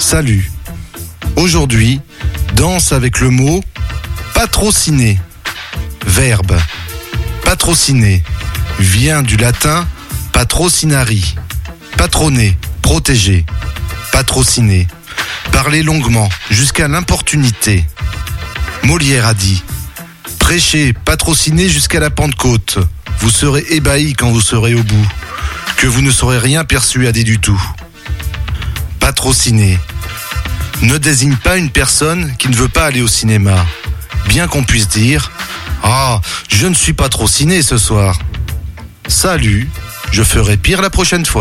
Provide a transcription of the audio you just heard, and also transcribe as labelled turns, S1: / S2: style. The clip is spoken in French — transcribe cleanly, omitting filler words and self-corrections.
S1: Salut. Aujourd'hui, danse avec le mot patrociner. Verbe. Patrociner vient du latin patrocinari. Patronner, protéger. Patrociner. Parler longuement, jusqu'à l'importunité. Molière a dit « Prêchez, patrocinez jusqu'à la Pentecôte. Vous serez ébahis quand vous serez au bout, que vous ne serez rien persuadé du tout. » Patrociner ne désigne pas une personne qui ne veut pas aller au cinéma. Bien qu'on puisse dire « Ah, je ne suis pas trop ciné ce soir. Salut, je ferai pire la prochaine fois. »